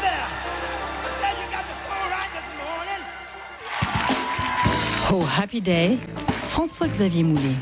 there. Yeah, you got the floor right this morning. Oh, Happy Day, François-Xavier Moulet.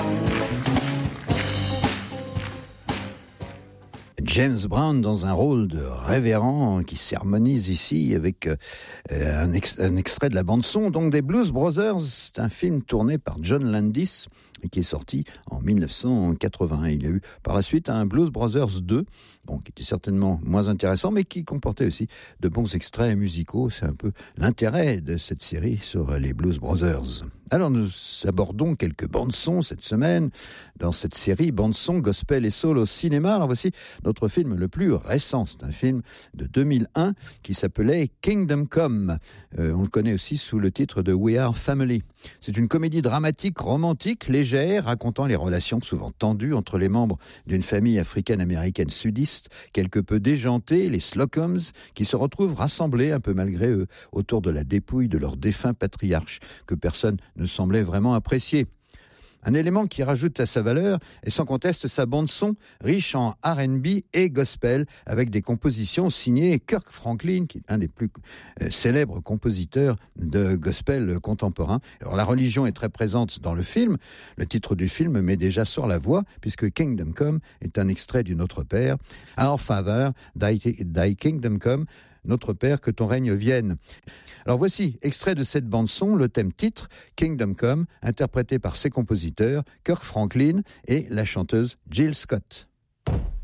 James Brown dans un rôle de révérend qui sermonise ici avec un extrait de la bande-son donc des Blues Brothers. C'est un film tourné par John Landis et qui est sorti en 1980. Il y a eu par la suite un Blues Brothers 2, bon, qui était certainement moins intéressant, mais qui comportait aussi de bons extraits musicaux. C'est un peu l'intérêt de cette série sur les Blues Brothers. Alors nous abordons quelques bandes-sons cette semaine dans cette série bandes-son gospel et soul au cinéma. Alors voici notre film le plus récent. C'est un film de 2001 qui s'appelait Kingdom Come. On le connaît aussi sous le titre de We Are Family. C'est une comédie dramatique romantique légère racontant les relations souvent tendues entre les membres d'une famille africaine-américaine sudiste quelque peu déjantée, les Slocums, qui se retrouvent rassemblés un peu malgré eux autour de la dépouille de leur défunt patriarche que personne ne semblait vraiment apprécier. Un élément qui rajoute à sa valeur est sans conteste sa bande-son, riche en R&B et gospel, avec des compositions signées Kirk Franklin, qui est un des plus célèbres compositeurs de gospel contemporain. Alors la religion est très présente dans le film. Le titre du film met déjà sur la voie, puisque Kingdom Come est un extrait du Notre Père. Our Father, thy kingdom come, Notre Père, que ton règne vienne. Alors voici, extrait de cette bande-son, le thème titre, Kingdom Come, interprété par ses compositeurs, Kirk Franklin et la chanteuse Jill Scott.